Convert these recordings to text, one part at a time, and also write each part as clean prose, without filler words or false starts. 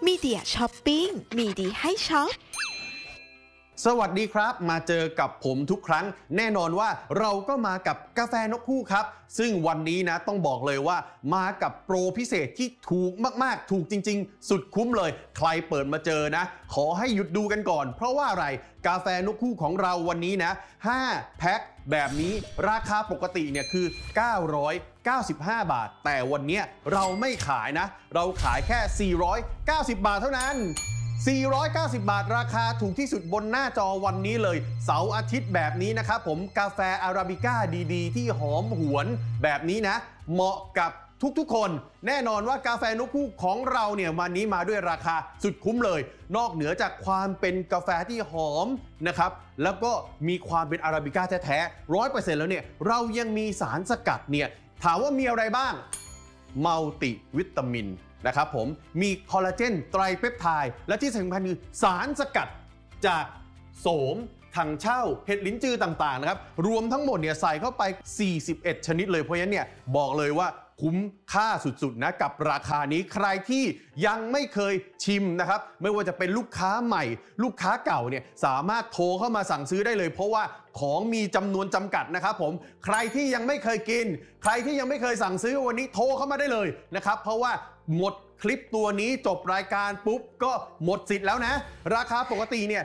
มีเดียช้อปปิ้งมีดีให้ช็อปสวัสดีครับมาเจอกับผมทุกครั้งแน่นอนว่าเราก็มากับกาแฟนกฮูกครับซึ่งวันนี้นะต้องบอกเลยว่ามากับโปรพิเศษที่ถูกมากๆถูกจริงๆสุดคุ้มเลยใครเปิดมาเจอนะขอให้หยุดดูกันก่อนเพราะว่าอะไรกาแฟนกฮูกของเราวันนี้นะ5แพ็คแบบนี้ราคาปกติเนี่ยคือ995 บาทแต่วันนี้เราไม่ขายนะเราขายแค่490 บาทเท่านั้น490 บาทราคาถูกที่สุดบนหน้าจอวันนี้เลยเสาร์อาทิตย์แบบนี้นะครับผมกาแฟอาราบิก้าดีๆที่หอมหวนแบบนี้นะเหมาะกับทุกๆคนแน่นอนว่ากาแฟนกฮูกของเราเนี่ยวันนี้มาด้วยราคาสุดคุ้มเลยนอกเหนือจากความเป็นกาแฟที่หอมนะครับแล้วก็มีความเป็นอาราบิก้าแท้ๆ 100% แล้วเนี่ยเรายังมีสารสกัดเนี่ยถามว่ามีอะไรบ้างมัลติวิตามินนะครับผมมีคอลลาเจนไตรเปปไทด์และที่สำคัญคือสารสกัดจากโสมถังเช่าเห็ดลิ้นจือต่างๆนะครับรวมทั้งหมดเนี่ยใส่เข้าไป41ชนิดเลยเพราะฉะนั้นเนี่ยบอกเลยว่าคุ้มค่าสุดๆนะกับราคานี้ใครที่ยังไม่เคยชิมนะครับไม่ว่าจะเป็นลูกค้าใหม่ลูกค้าเก่าเนี่ยสามารถโทรเข้ามาสั่งซื้อได้เลยเพราะว่าของมีจำนวนจำกัดนะครับผมใครที่ยังไม่เคยกินใครที่ยังไม่เคยสั่งซื้อวันนี้โทรเข้ามาได้เลยนะครับเพราะว่าหมดคลิปตัวนี้จบรายการปุ๊บก็หมดสิทธิ์แล้วนะราคาปกติเนี่ย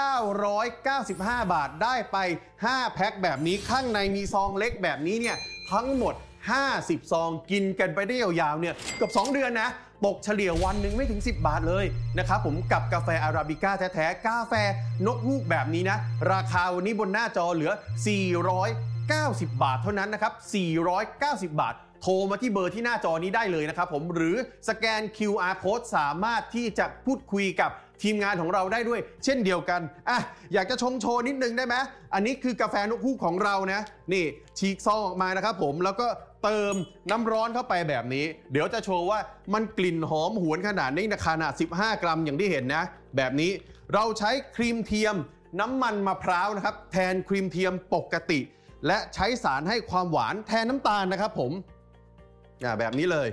995 บาทได้ไป5แพ็คแบบนี้ข้างในมีซองเล็กแบบนี้เนี่ยทั้งหมด50ซองกินกันไปได้ยาวๆเนี่ยเกือบ2เดือนนะตกเฉลี่ยวันหนึ่งไม่ถึง10 บาทเลยนะครับผมกับกาแฟอาราบิก้าแท้ๆกาแฟนกฮูกแบบนี้นะราคาวันนี้บนหน้าจอเหลือ490 บาทเท่านั้นนะครับ490 บาทโทรมาที่เบอร์ที่หน้าจอนี้ได้เลยนะครับผมหรือสแกน QR Code สามารถที่จะพูดคุยกับทีมงานของเราได้ด้วยเช่นเดียวกันอยากจะชงโชว์นิดนึงได้ไหมอันนี้คือกาแฟนกฮูกของเรานะนี่ฉีกซองออกมานะครับผมแล้วก็เติมน้ำร้อนเข้าไปแบบนี้เดี๋ยวจะโชว์ว่ามันกลิ่นหอมหวนขนาดนี้นะขนาด15 กรัมอย่างที่เห็นนะแบบนี้เราใช้ครีมเทียมน้ำมันมะพร้าวนะครับแทนครีมเทียมปกติและใช้สารให้ความหวานแทนน้ำตาลนะครับผมแบบนี้เลย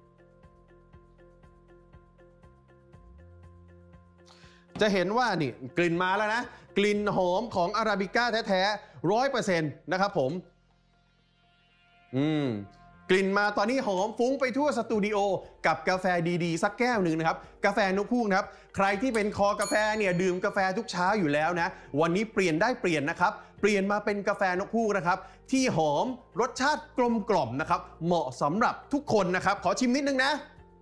จะเห็นว่านี่กลิ่นมาแล้วนะกลิ่นหอมของอาราบิก้าแท้ๆ 100% นะครับผมกลิ่นมาตอนนี้หอมฟุ้งไปทั่วสตูดิโอกับกาแฟดีๆสักแก้วหนึ่งนะครับกาแฟนกฮูกนะครับใครที่เป็นคอกาแฟเนี่ยดื่มกาแฟทุกเช้าอยู่แล้วนะวันนี้เปลี่ยนได้เปลี่ยนนะครับเปลี่ยนมาเป็นกาแฟนกฮูกนะครับที่หอมรสชาติกลมกล่อมนะครับเหมาะสำหรับทุกคนนะครับขอชิมนิดนึงนะ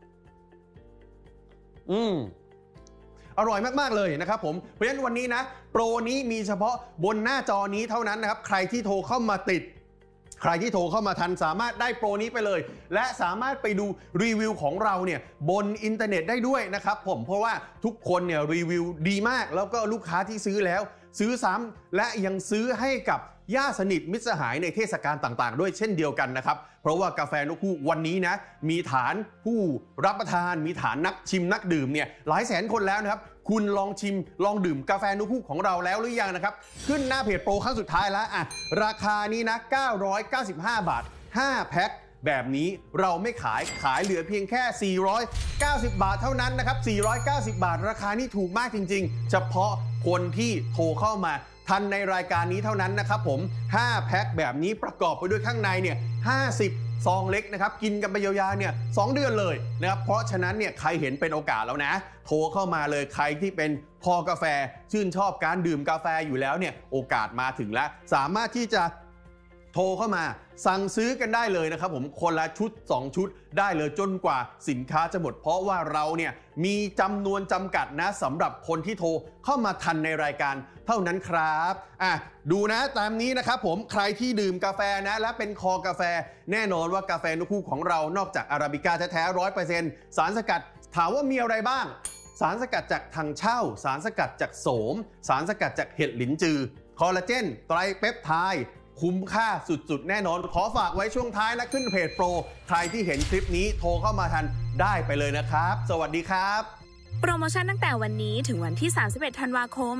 อร่อยมากๆเลยนะครับผมเพราะฉะนั้นวันนี้นะโปรนี้มีเฉพาะบนหน้าจอนี้เท่านั้นนะครับใครที่โทรเข้ามาติดใครที่โทรเข้ามาทันสามารถได้โปรนี้ไปเลยและสามารถไปดูรีวิวของเราเนี่ยบนอินเทอร์เน็ตได้ด้วยนะครับผมเพราะว่าทุกคนเนี่ยรีวิวดีมากแล้วก็ลูกค้าที่ซื้อแล้วซื้อซ้ำและยังซื้อให้กับญาติสนิทมิตรสหายในเทศกาลต่างๆด้วยเช่นเดียวกันนะครับเพราะว่ากาแฟนกฮูกวันนี้นะมีฐานผู้รับประทานมีฐานนักชิมนักดื่มเนี่ยหลายแสนคนแล้วนะครับคุณลองชิมลองดื่มกาแฟนกฮูกของเราแล้วหรือยังนะครับขึ้นหน้าเพจโปรครั้งสุดท้ายแล้วราคานี้นะ995 บาท5แพ็คแบบนี้เราไม่ขายเหลือเพียงแค่490 บาทเท่านั้นนะครับ490 บาทราคานี่ถูกมากจริงๆเฉพาะคนที่โทรเข้ามาทันในรายการนี้เท่านั้นนะครับผม5แพ็คแบบนี้ประกอบไปด้วยข้างในเนี่ย50ซองเล็กนะครับกินกันไปยาวๆเนี่ย2เดือนเลยนะครับเพราะฉะนั้นเนี่ยใครเห็นเป็นโอกาสแล้วนะโทรเข้ามาเลยใครที่เป็นคอกาแฟชื่นชอบการดื่มกาแฟอยู่แล้วเนี่ยโอกาสมาถึงแล้วสามารถที่จะโทรเข้ามาสั่งซื้อกันได้เลยนะครับผมคนละชุด2ชุดได้เลยจนกว่าสินค้าจะหมดเพราะว่าเราเนี่ยมีจำนวนจำกัดนะสำหรับคนที่โทรเข้ามาทันในรายการเท่านั้นครับดูนะตามนี้นะครับผมใครที่ดื่มกาแฟนะและเป็นคอกาแฟแน่นอนว่ากาแฟนกฮูกของเรานอกจากอาราบิก้าแท้ๆ 100% สารสกัดถามว่ามีอะไรบ้างสารสกัดจากถังเช่าสารสกัดจากโสมสารสกัดจากเห็ดลิ้นจือคอลลาเจนไตรเปปไทด์คุ้มค่าสุดๆแน่นอนขอฝากไว้ช่วงท้ายและขึ้นเพจโปรใครที่เห็นคลิปนี้โทรเข้ามาทันได้ไปเลยนะครับสวัสดีครับโปรโมชั่นตั้งแต่วันนี้ถึงวันที่31 ธันวาคม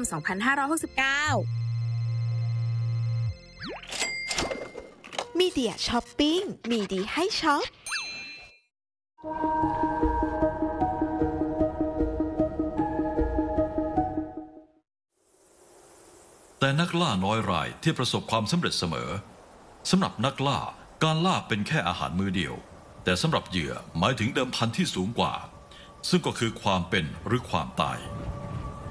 2569มีเดียช้อปปิ้งมีดีให้ช็อปสวัสดีครับกลับมาพบกับรายการมีเดียช้อปปิ้งมีดีให้ช็อป มีดีให้ช็อปมีดีให้ช็อปแต่นักล่าน้อยรายที่ประสบความสำเร็จเสมอสำหรับนักล่าการล่าเป็นแค่อาหารมื้อเดียวแต่สำหรับเหยื่อหมายถึงเดิมพันที่สูงกว่าซึ่งก็คือความเป็นหรือความตาย